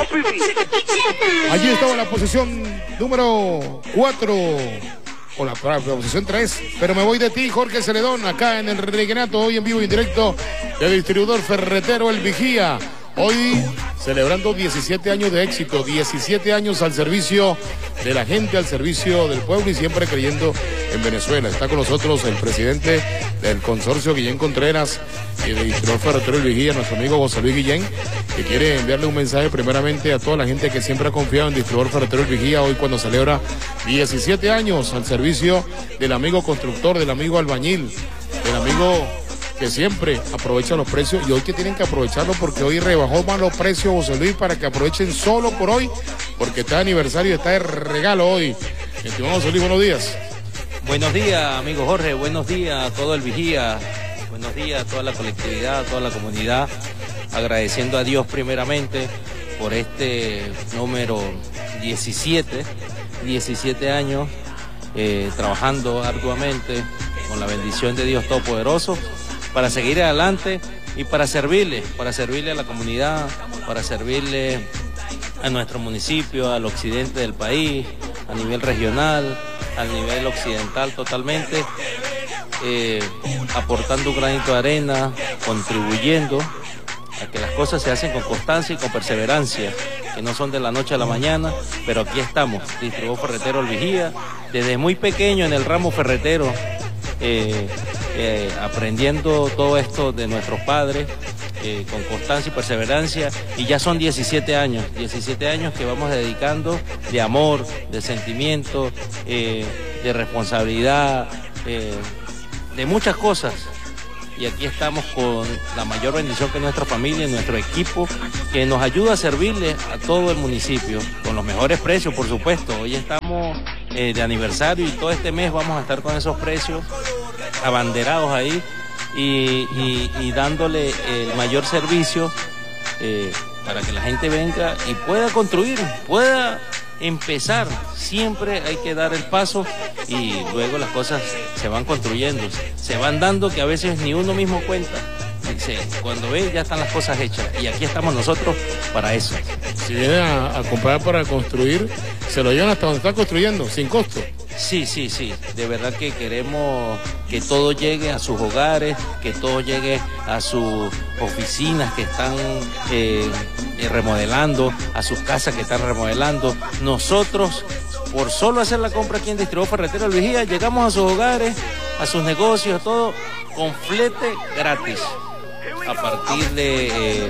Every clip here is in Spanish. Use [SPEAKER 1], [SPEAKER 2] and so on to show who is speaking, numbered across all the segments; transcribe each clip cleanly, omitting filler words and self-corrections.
[SPEAKER 1] Allí estaba la posición número 4, o la posición 3, pero me voy de ti, Jorge Celedón, acá en el Reguenato, hoy en vivo y en directo, del distribuidor ferretero El Vigía. Hoy celebrando 17 años de éxito, 17 años al servicio de la gente, al servicio del pueblo y siempre creyendo en Venezuela. Está con nosotros el presidente del consorcio, Guillén Contreras, y del distribuidor ferretero El Vigía, nuestro amigo José Luis Guillén, que quiere enviarle un mensaje primeramente a toda la gente que siempre ha confiado en distribuidor ferretero El Vigía, hoy cuando celebra 17 años al servicio del amigo constructor, del amigo albañil, del amigo que siempre aprovecha los precios, y hoy que tienen que aprovecharlo porque hoy rebajó más los precios, José Luis, para que aprovechen solo por hoy, porque está de aniversario y está de regalo hoy. Estimado José Luis, buenos días.
[SPEAKER 2] Buenos días, amigo Jorge, buenos días a todo El Vigía, buenos días a toda la colectividad, a toda la comunidad, agradeciendo a Dios primeramente por este número 17 años, trabajando arduamente con la bendición de Dios Todopoderoso, para seguir adelante y para servirle a la comunidad, para servirle a nuestro municipio, al occidente del país, a nivel regional, al nivel occidental totalmente, aportando un granito de arena, contribuyendo a que las cosas se hacen con constancia y con perseverancia, que no son de la noche a la mañana, pero aquí estamos, distribuidor ferretero El Vigía, desde muy pequeño en el ramo ferretero, aprendiendo todo esto de nuestros padres, con constancia y perseverancia, y ya son 17 años que vamos dedicando de amor, de sentimiento, de responsabilidad, de muchas cosas. Y aquí estamos con la mayor bendición que nuestra familia, nuestro equipo, que nos ayuda a servirle a todo el municipio, con los mejores precios, por supuesto. Hoy estamos de aniversario y todo este mes vamos a estar con esos precios abanderados ahí y dándole el mayor servicio para que la gente venga y pueda construir, pueda empezar. Siempre hay que dar el paso y luego las cosas se van construyendo, se van dando, que a veces ni uno mismo cuenta. Dice, cuando ve ya están las cosas hechas y aquí estamos nosotros para eso.
[SPEAKER 1] Si vienen a comprar para construir, se lo llevan hasta donde están construyendo, sin costo.
[SPEAKER 2] Sí, de verdad que queremos que todo llegue a sus hogares, que todo llegue a sus oficinas que están remodelando, a sus casas que están remodelando. Nosotros, por solo hacer la compra aquí en Distribuidor Ferretero El Vigía, llegamos a sus hogares, a sus negocios, todo con flete gratis. A partir de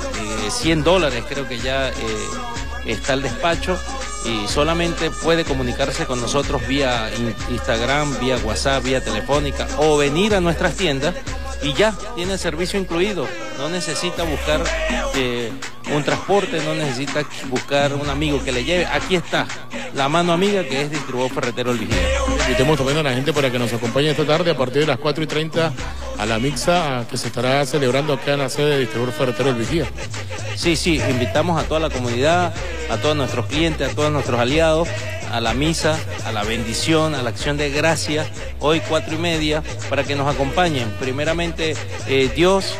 [SPEAKER 2] $100 creo que ya está el despacho, y solamente puede comunicarse con nosotros vía Instagram, vía WhatsApp, vía telefónica, o venir a nuestras tiendas y ya tiene el servicio incluido. No necesita buscar un transporte, no necesita buscar un amigo que le lleve. Aquí está la mano amiga que es Distribuidor Ferretero El Vigía.
[SPEAKER 1] Invitemos también a la gente para que nos acompañe esta tarde a partir de las 4:30 a la misa que se estará celebrando acá en la sede de Distribuidor Ferretero El Vigía.
[SPEAKER 2] Sí, invitamos a toda la comunidad, a todos nuestros clientes, a todos nuestros aliados, a la misa, a la bendición, a la acción de gracias, hoy 4:30, para que nos acompañen. Primeramente, Dios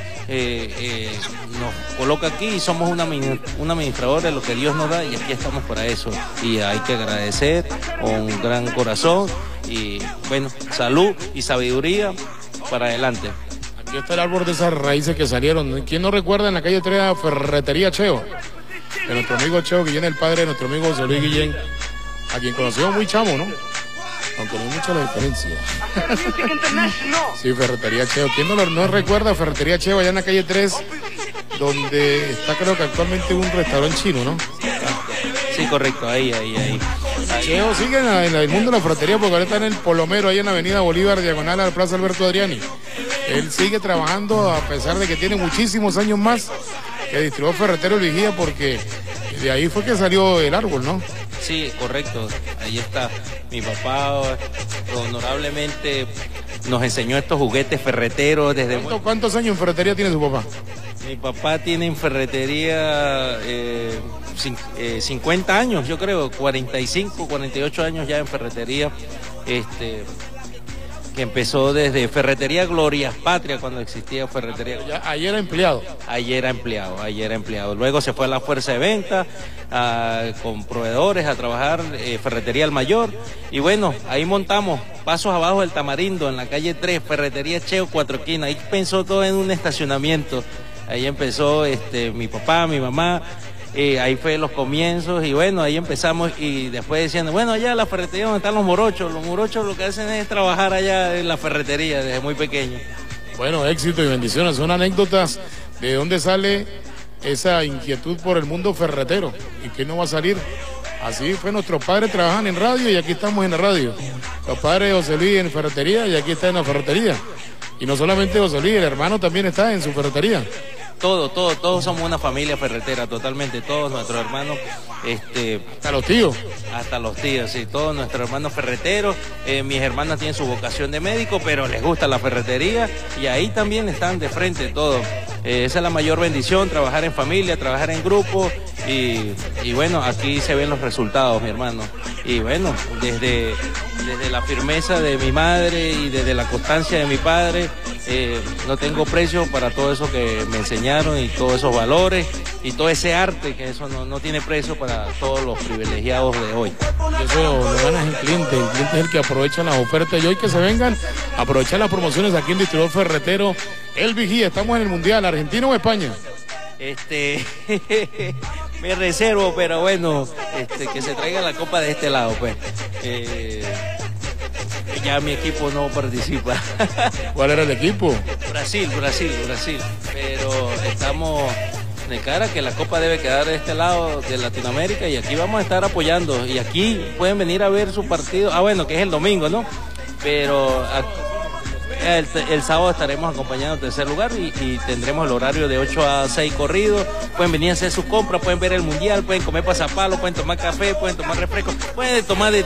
[SPEAKER 2] nos coloca aquí y somos un administrador de lo que Dios nos da, y aquí estamos para eso. Y hay que agradecer con un gran corazón y, bueno, salud y sabiduría para adelante.
[SPEAKER 1] Aquí está el árbol de esas raíces que salieron. ¿Quién no recuerda en la calle 3 Ferretería Cheo? De nuestro amigo Cheo Guillén, el padre de nuestro amigo José Luis Guillén, a quien conocimos muy chamo, ¿no? Aunque no hay mucha la diferencia. Sí, Ferretería Cheo. ¿Quién no recuerda Ferretería Cheo allá en la calle 3, donde está, creo que actualmente un restaurante chino, ¿no?
[SPEAKER 2] Sí, correcto, ahí.
[SPEAKER 1] Cheo sigue en el mundo de la ferretería, porque ahora está en el Polomero, ahí en la avenida Bolívar, diagonal a la Plaza Alberto Adriani. Él sigue trabajando a pesar de que tiene muchísimos años más que distribuidor ferretero El Vigía, porque de ahí fue que salió el árbol, ¿no?
[SPEAKER 2] Sí, correcto, ahí está. Mi papá honorablemente nos enseñó estos juguetes ferreteros desde...
[SPEAKER 1] ¿Cuántos años en ferretería tiene su papá?
[SPEAKER 2] Mi papá tiene en ferretería 50 años, yo creo, 45, 48 años ya en ferretería. que empezó desde Ferretería Glorias Patria, cuando existía Ferretería.
[SPEAKER 1] Ayer era empleado.
[SPEAKER 2] Ayer era empleado. Luego se fue a la fuerza de venta, con proveedores, a trabajar Ferretería El Mayor. Y bueno, ahí montamos pasos abajo del Tamarindo, en la calle 3, Ferretería Cheo, 4 esquinas. Ahí pensó todo en un estacionamiento. Ahí empezó mi papá, mi mamá. Ahí fue los comienzos y bueno, ahí empezamos y después diciendo, bueno, allá en la ferretería donde están los morochos lo que hacen es trabajar allá en la ferretería desde muy pequeño.
[SPEAKER 1] Bueno, éxito y bendiciones, son anécdotas de dónde sale esa inquietud por el mundo ferretero y que no va a salir. Así fue, nuestros padres trabajan en radio y aquí estamos en la radio. Los padres de José Luis en ferretería y aquí está en la ferretería. Y no solamente José Luis, el hermano también está en su ferretería.
[SPEAKER 2] Todos somos una familia ferretera, totalmente, todos nuestros hermanos.
[SPEAKER 1] Hasta los tíos.
[SPEAKER 2] Hasta los tíos, sí, todos nuestros hermanos ferreteros. Mis hermanas tienen su vocación de médico, pero les gusta la ferretería y ahí también están de frente todos. Esa es la mayor bendición, trabajar en familia, trabajar en grupo y bueno, aquí se ven los resultados, mi hermano. Y bueno, desde la firmeza de mi madre y desde la constancia de mi padre, no tengo precio para todo eso que me enseñaron y todos esos valores y todo ese arte, que eso no tiene precio para todos los privilegiados de hoy.
[SPEAKER 1] Y eso lo gana el cliente es el que aprovecha las ofertas y hoy que se vengan a aprovechar las promociones aquí en Distribuidor Ferretero El Vigía. Estamos en el Mundial, ¿Argentina o España?
[SPEAKER 2] Me reservo, pero bueno, que se traiga la copa de este lado, pues. Ya mi equipo no participa.
[SPEAKER 1] ¿Cuál era el equipo?
[SPEAKER 2] Brasil. Pero estamos de cara que la copa debe quedar de este lado de Latinoamérica y aquí vamos a estar apoyando. Y aquí pueden venir a ver su partido. Bueno, que es el domingo, ¿no? Pero el sábado estaremos acompañando en tercer lugar y tendremos el horario de 8 a 6 corridos. Pueden venir a hacer sus compras, pueden ver el mundial, pueden comer pasapalo, pueden tomar café, pueden tomar refresco, pueden tomar de